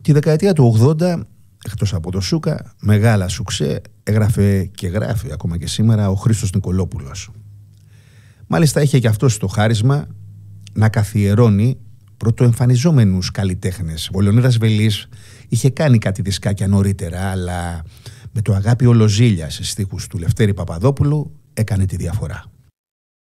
Τη δεκαετία του 80, εκτός από το Σούκα, μεγάλα σουξέ έγραφε και γράφει ακόμα και σήμερα ο Χρήστος Νικολόπουλος. Μάλιστα είχε και αυτός το χάρισμα να καθιερώνει πρωτοεμφανιζόμενους καλλιτέχνες. Ο Λεωνίδας Βελής είχε κάνει κάτι δισκάκια νωρίτερα, αλλά με το Αγάπη Ολοζήλια σε στίχους του Λευτέρη Παπαδόπουλου έκανε τη διαφορά.